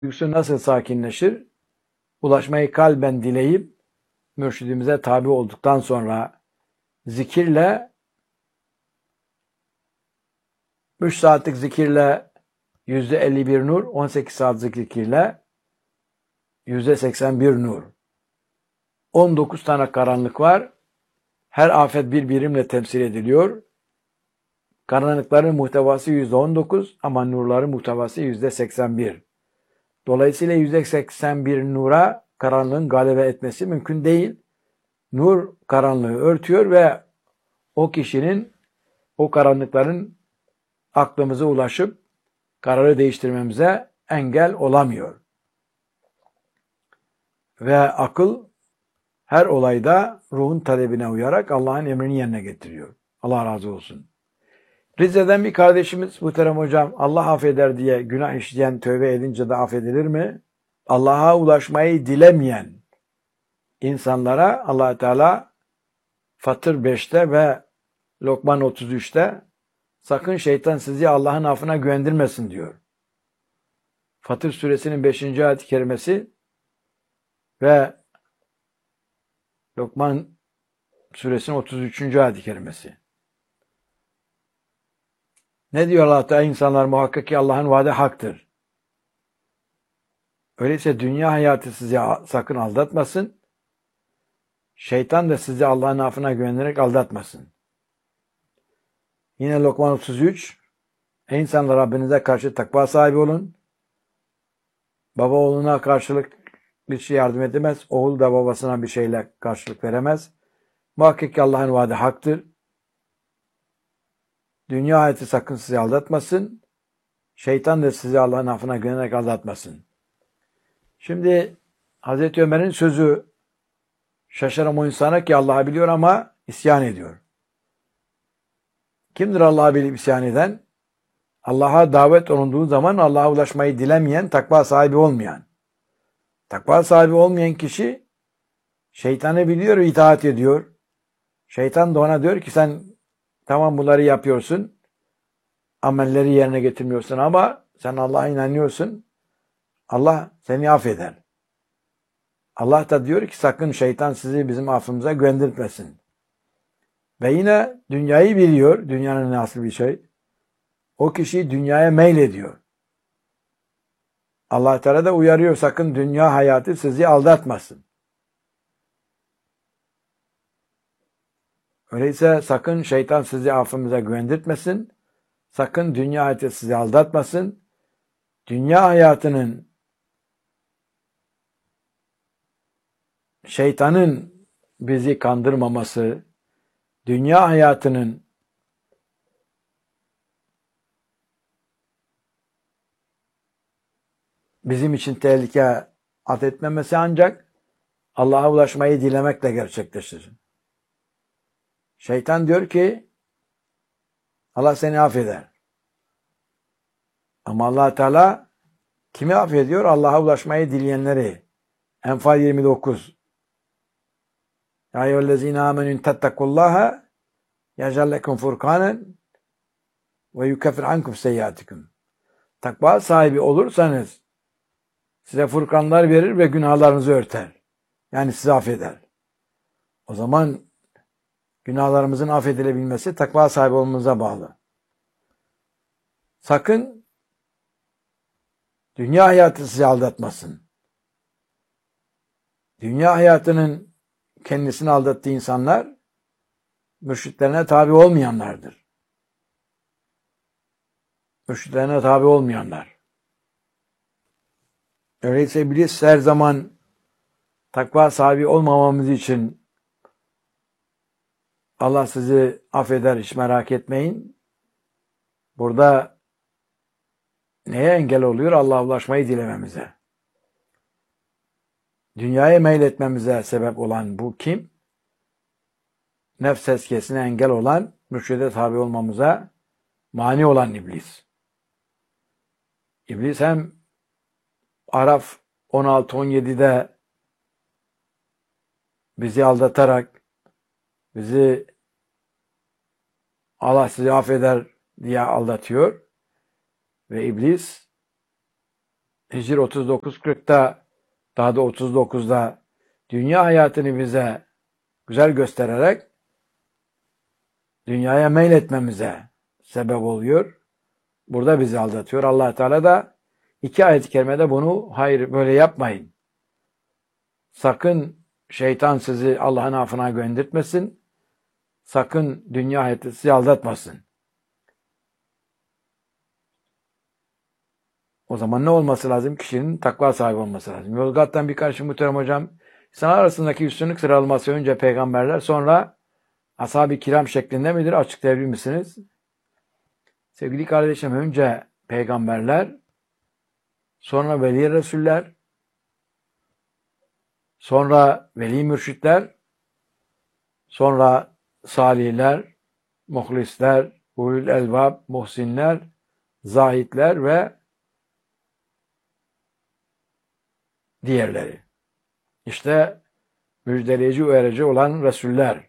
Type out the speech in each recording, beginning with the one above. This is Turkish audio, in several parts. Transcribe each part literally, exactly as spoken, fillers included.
duygusu nasıl sakinleşir? Ulaşmayı kalben dileyip mürşidimize tabi olduktan sonra zikirle, üç saatlik zikirle yüzde elli bir nur, on sekiz saatlik zikirle yüzde seksen bir nur. on dokuz tane karanlık var. Her afet bir birimle temsil ediliyor. Karanlıkların muhtevası yüzde on dokuz ama nurların muhtevası yüzde seksen bir. Dolayısıyla yüzde seksen bir nura karanlığın galebe etmesi mümkün değil. Nur karanlığı örtüyor ve o kişinin, o karanlıkların aklımıza ulaşıp kararı değiştirmemize engel olamıyor. Ve akıl her olayda ruhun talebine uyarak Allah'ın emrini yerine getiriyor. Allah razı olsun. Rize'den bir kardeşimiz, muhterem hocam, Allah affeder diye günah işleyen tövbe edince de affedilir mi? Allah'a ulaşmayı dilemeyen insanlara Allah Teala Fatır beşte ve Lokman otuz üçte sakın şeytan sizi Allah'ın affına güvendirmesin diyor. Fatır suresinin beşinci ayet-i kerimesi ve Lokman suresinin otuz üçüncü ayet-i kerimesi. Ne diyor Allah Teala? İnsanlar muhakkak ki Allah'ın vaadi haktır. Öyleyse dünya hayatı sizi sakın aldatmasın. Şeytan da sizi Allah'ın affına güvenerek aldatmasın. Yine Lokman otuz üç. Ey insanlar, Rabbinize karşı takva sahibi olun. Baba oğluna karşılık bir şey yardım edemez. Oğul da babasına bir şeyle karşılık veremez. Muhakkak ki Allah'ın vaadi haktır. Dünya hayatı sakın sizi aldatmasın. Şeytan da sizi Allah'ın affına güvenerek aldatmasın. Şimdi Hazreti Ömer'in sözü, şaşırım o insana ki Allah'ı biliyor ama isyan ediyor. Kimdir Allah'ı bilip isyan eden? Allah'a davet olunduğu zaman Allah'a ulaşmayı dilemeyen, takva sahibi olmayan. Takva sahibi olmayan kişi şeytanı biliyor ve itaat ediyor. Şeytan da ona diyor ki sen tamam bunları yapıyorsun, amelleri yerine getirmiyorsun ama sen Allah'a inanıyorsun. Allah seni affeder. Allah da diyor ki sakın şeytan sizi bizim affımıza güvendirtmesin. Ve yine dünyayı biliyor. Dünyanın nasıl bir şey. O kişi dünyaya meylediyor. Allah Teala da uyarıyor, sakın dünya hayatı sizi aldatmasın. Öyleyse sakın şeytan sizi affımıza güvendirtmesin. Sakın dünya hayatı sizi aldatmasın. Dünya hayatının, şeytanın bizi kandırmaması, dünya hayatının bizim için tehlike at etmemesi ancak Allah'a ulaşmayı dilemekle gerçekleşir. Şeytan diyor ki Allah seni affeder. Ama Allah Teala kimi affediyor? Allah'a ulaşmayı dileyenleri. Enfal yirmi dokuz. Ya eyyühellezine amenü tettekullaha yec'al lekum furkanen ve yukeffir ankum seyyiatikum. Takva sahibi olursanız size furkanlar verir ve günahlarınızı örter. Yani sizi affeder. O zaman günahlarımızın affedilebilmesi takva sahibi olmamıza bağlı. Sakın dünya hayatı sizi aldatmasın. Dünya hayatının kendisini aldattığı insanlar mürşitlerine tabi olmayanlardır. Mürşitlerine tabi olmayanlar. Öyleyse iblis her zaman takva sahibi olmamamız için Allah sizi affeder, hiç merak etmeyin. Burada neye engel oluyor? Allah'a ulaşmayı dilememize. Dünyaya meyletmemize sebep olan bu kim? Nefs tezkiyesine engel olan, mürşide tabi olmamıza mani olan iblis. İblis hem Araf on altı on yedi'de bizi aldatarak, bizi Allah sizi affeder diye aldatıyor. Ve iblis Hicr otuz dokuz kırkta, daha da otuz dokuzda dünya hayatını bize güzel göstererek dünyaya meyletmemize sebep oluyor. Burada bizi aldatıyor. Allah Teala da iki ayet-i kerimede bunu hayır böyle yapmayın. Sakın şeytan sizi Allah'ın affına göndertmesin. Sakın dünya hayatı sizi aldatmasın. O zaman ne olması lazım? Kişinin takva sahibi olması lazım. Yozgat'tan bir kardeşim muhterem hocam, İnsanlar arasındaki üstünlük sıralaması önce peygamberler, sonra ashab-ı kiram şeklinde midir? Açıklayabilir misiniz? Sevgili kardeşim, önce peygamberler, sonra veli resuller, sonra veli mürşitler, sonra salihler, muhlisler, ulul elbab, muhsinler, zahitler ve diğerleri. İşte müjdeleyici, uyarıcı olan resuller,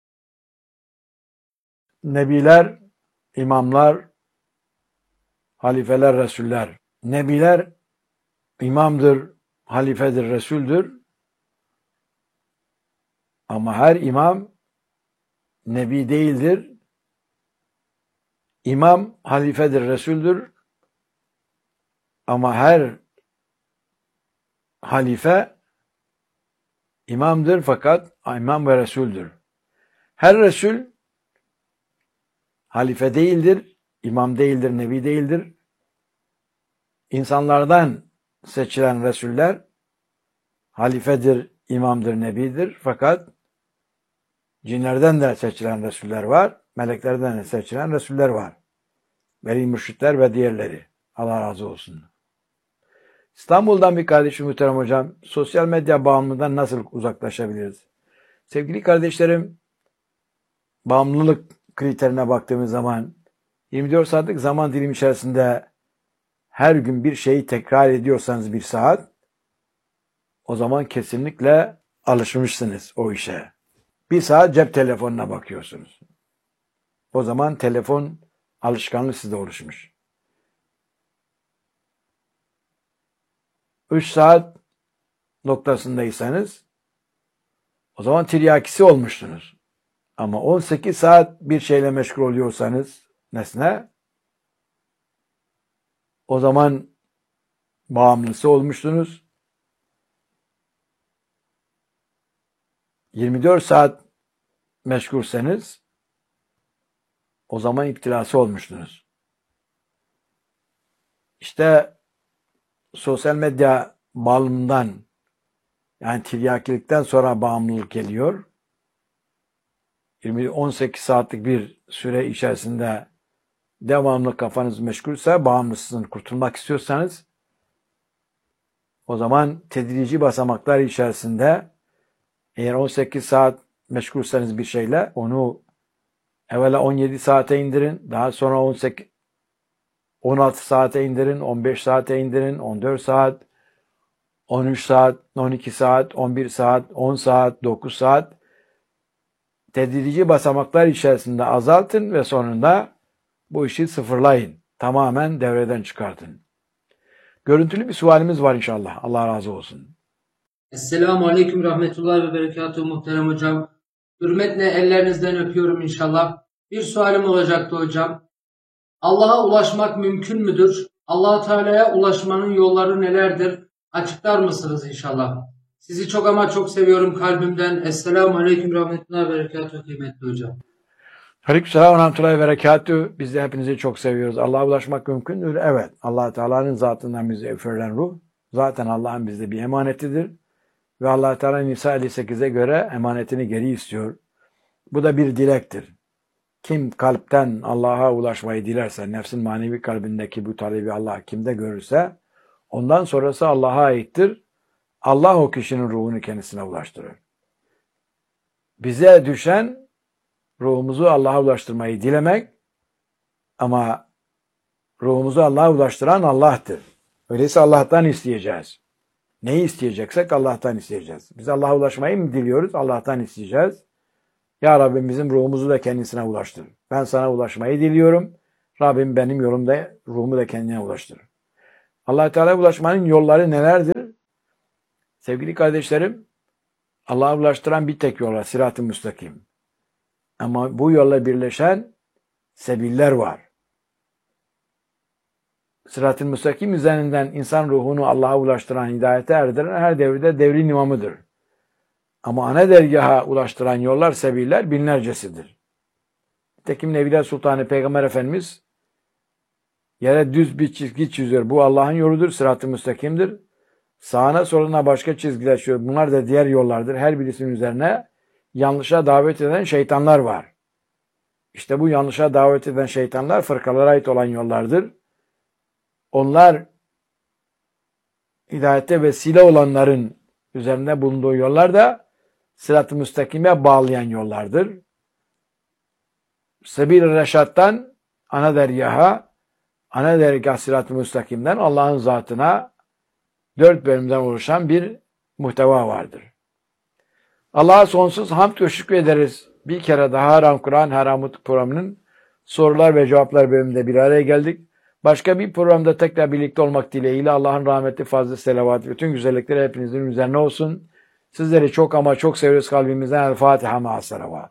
nebiler, imamlar, halifeler, resuller. Nebiler imamdır, halifedir, resuldür. Ama her imam nebi değildir. İmam halifedir, resuldür. Ama her halife imamdır fakat imam ve resuldür. Her resul halife değildir, imam değildir, nebi değildir. İnsanlardan seçilen resuller halifedir, imamdır, nebidir. Fakat cinlerden de seçilen resuller var, meleklerden de seçilen resuller var. Veli mürşitler ve diğerleri. Allah razı olsun. İstanbul'dan bir kardeşim muhterem hocam, sosyal medya bağımlılığından nasıl uzaklaşabiliriz? Sevgili kardeşlerim, bağımlılık kriterine baktığımız zaman yirmi dört saatlik zaman dilimi içerisinde her gün bir şeyi tekrar ediyorsanız bir saat, o zaman kesinlikle alışmışsınız o işe. Bir saat cep telefonuna bakıyorsunuz. O zaman telefon alışkanlığı sizde oluşmuş. üç saat noktasındaysanız o zaman tiryakisi olmuşsunuz. Ama on sekiz saat bir şeyle meşgul oluyorsanız nesne, o zaman bağımlısı olmuşsunuz. yirmi dört saat meşgulseniz o zaman iptilası olmuşsunuz. İşte sosyal medya bağımlılığından, yani tiryakilikten sonra bağımlılık geliyor. yirmi on sekiz saatlik bir süre içerisinde devamlı kafanız meşgulse, bağımlısınız, kurtulmak istiyorsanız, o zaman tedrici basamaklar içerisinde, eğer on sekiz saat meşgulseniz bir şeyle, onu evvela on yedi saate indirin, daha sonra on sekiz, on altı saate indirin, on beş saate indirin, on dört saat, on üç saat, on iki saat, on bir saat, on saat, dokuz saat tedrici basamaklar içerisinde azaltın ve sonunda bu işi sıfırlayın. Tamamen devreden çıkartın. Görüntülü bir sualimiz var inşallah. Allah razı olsun. Esselamu Aleyküm Rahmetullahi ve Berekatuhu muhterem hocam. Hürmetle ellerinizden öpüyorum inşallah. Bir sualim olacaktı hocam. Allah'a ulaşmak mümkün müdür? Allah Teala'ya ulaşmanın yolları nelerdir? Açıklar mısınız inşallah? Sizi çok ama çok seviyorum kalbimden. Esselamu Aleyküm Rahmetullahi ve Berekatuhu kıymetli hocam. Aleykümselam ve rahmetullahi ve berekatühü. Biz de hepinizi çok seviyoruz. Allah'a ulaşmak mümkündür. Evet. Allah Teala'nın zatından bize üfürülen ruh zaten Allah'ın bizde bir emanetidir. Ve Allah Teala Nisa elli sekize göre emanetini geri istiyor. Bu da bir dilektir. Kim kalpten Allah'a ulaşmayı dilerse, nefsin manevi kalbindeki bu talebi Allah kimde görürse, ondan sonrası Allah'a aittir. Allah o kişinin ruhunu kendisine ulaştırır. Bize düşen ruhumuzu Allah'a ulaştırmayı dilemek, ama ruhumuzu Allah'a ulaştıran Allah'tır. Öyleyse Allah'tan isteyeceğiz. Neyi isteyeceksek Allah'tan isteyeceğiz. Biz Allah'a ulaşmayı mı diliyoruz? Allah'tan isteyeceğiz. Ya Rabbim bizim ruhumuzu da kendisine ulaştır. Ben sana ulaşmayı diliyorum. Rabbim benim yolumda ruhumu da kendine ulaştır. Allah Teala'ya ulaşmanın yolları nelerdir? Sevgili kardeşlerim, Allah'a ulaştıran bir tek yol var, Sırat-ı Müstakim. Ama bu yolla birleşen sebiller var. Sırat-ı Müstakim üzerinden insan ruhunu Allah'a ulaştıran, hidayete erdiren her devirde devrin imamıdır. Ama ana dergaha ulaştıran yollar, sebiller binlercesidir. Nitekim Nebiler Sultanı Peygamber Efendimiz yere düz bir çizgi çiziyor. Bu Allah'ın yoludur, Sırat-ı Müstakim'dir. Sağına soluna başka çizgiler çiziyor. Bunlar da diğer yollardır. Her birisinin üzerine yanlışa davet eden şeytanlar var. İşte bu yanlışa davet eden şeytanlar fırkalara ait olan yollardır. Onlar hidayette vesile olanların üzerinde bulunduğu yollar da Sırat-ı Müstakim'e bağlayan yollardır. Sebil-i Reşat'tan ana dergaha, ana dergah Sırat-ı Müstakim'den Allah'ın zatına dört bölümden oluşan bir muhteva vardır. Allah'a sonsuz hamd ve şükür ederiz. Bir kere daha Haram Kur'an, Haramut programının sorular ve cevaplar bölümünde bir araya geldik. Başka bir programda tekrar birlikte olmak dileğiyle Allah'ın rahmeti, fazla selavat, bütün güzellikleri hepinizin üzerine olsun. Sizleri çok ama çok seviyoruz kalbimizden. El Fatiha ma'as-salavat.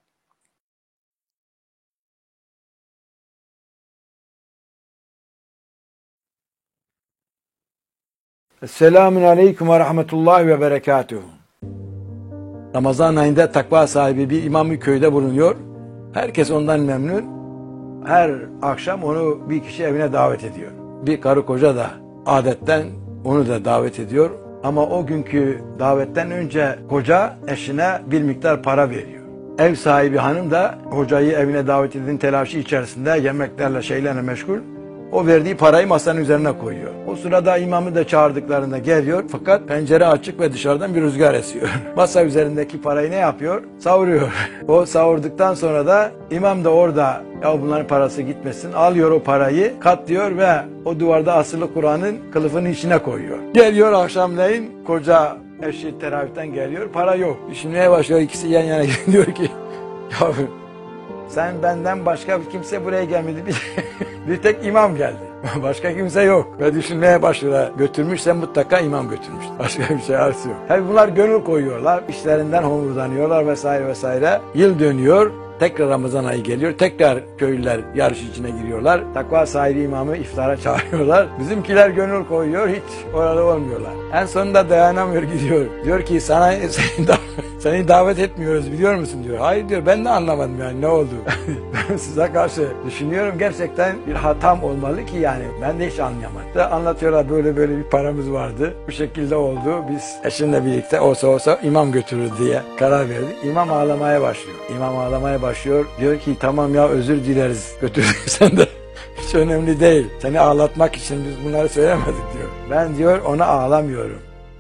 Esselamun aleyküm ve rahmetullahi ve berekatuhu. Ramazan ayında takva sahibi bir imam köyde bulunuyor. Herkes ondan memnun. Her akşam onu bir kişi evine davet ediyor. Bir karı koca da adetten onu da davet ediyor. Ama o günkü davetten önce koca eşine bir miktar para veriyor. Ev sahibi hanım da hocayı evine davet edin telaşı içerisinde yemeklerle şeylerle meşgul. O verdiği parayı masanın üzerine koyuyor. O sırada imamı da çağırdıklarında geliyor. Fakat pencere açık ve dışarıdan bir rüzgar esiyor. Masa üzerindeki parayı ne yapıyor? Savuruyor. O savurduktan sonra da imam da orada ya bunların parası gitmesin. Alıyor o parayı, katlıyor ve o duvarda asılı Kur'an'ın kılıfının içine koyuyor. Geliyor akşamleyin koca eşi teravihten geliyor. Para yok. Düşünmeye başlıyor. İkisi yan yana diyor ki ya sen benden başka kimse buraya gelmedi. Bir, bir tek imam geldi. Başka kimse yok. Ve düşünmeye başlıyorlar. Götürmüşse mutlaka imam götürmüş. Başka bir şey arası yok. Tabii bunlar gönül koyuyorlar. İşlerinden homurdanıyorlar vesaire vesaire. Yıl dönüyor. Tekrar Ramazan ayı geliyor. Tekrar köylüler yarış içine giriyorlar. Takva sahibi imamı iftara çağırıyorlar. Bizimkiler gönül koyuyor. Hiç orada olmuyorlar. En sonunda dayanamıyor gidiyor. Diyor ki sana seni, da, seni davet etmiyoruz biliyor musun diyor. Hayır diyor ben de anlamadım yani ne oldu. Size karşı düşünüyorum gerçekten bir hatam olmalı ki yani ben de hiç anlayamadım. Da anlatıyorlar böyle böyle bir paramız vardı. Bu şekilde oldu. Biz eşimle birlikte olsa olsa imam götürür diye karar verdik. İmam ağlamaya başlıyor. İmam ağlamaya başlıyor. Diyor ki tamam ya özür dileriz götürdüysen de hiç önemli değil. Seni ağlatmak için biz bunları söylemedik diyor. Ben diyor ona ağlamıyorum.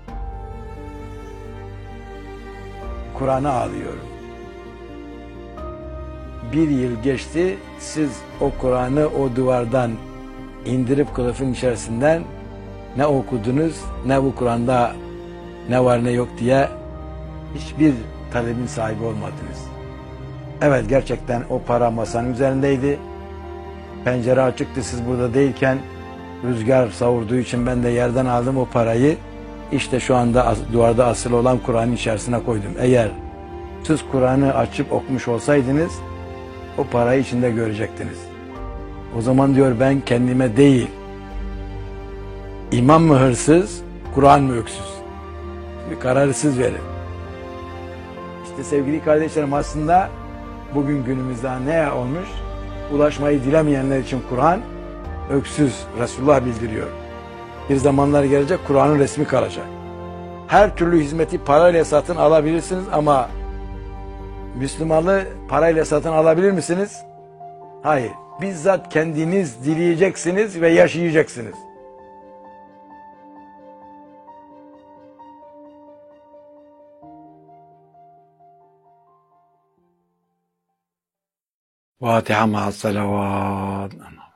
Kur'an'a ağlıyorum. Bir yıl geçti, siz o Kur'an'ı o duvardan indirip kılıfın içerisinden ne okudunuz, ne bu Kur'an'da ne var ne yok diye hiçbir talebin sahibi olmadınız. Evet gerçekten o para masanın üzerindeydi. Pencere açıktı siz burada değilken rüzgar savurduğu için ben de yerden aldım o parayı. İşte şu anda duvarda asılı olan Kur'an'ın içerisine koydum. Eğer siz Kur'an'ı açıp okumuş olsaydınız o parayı içinde görecektiniz. O zaman diyor ben kendime değil, imam mı hırsız, Kur'an mı öksüz? Bir kararı siz verin. İşte sevgili kardeşlerim aslında bugün günümüzde ne olmuş? Ulaşmayı dilemeyenler için Kur'an öksüz, Resulullah bildiriyor. Bir zamanlar gelecek Kur'an'ın resmi kalacak. Her türlü hizmeti parayla satın alabilirsiniz ama Müslümanlığı parayla satın alabilir misiniz? Hayır. Bizzat kendiniz dileyeceksiniz ve yaşayacaksınız. Fatiha ma'as salavat.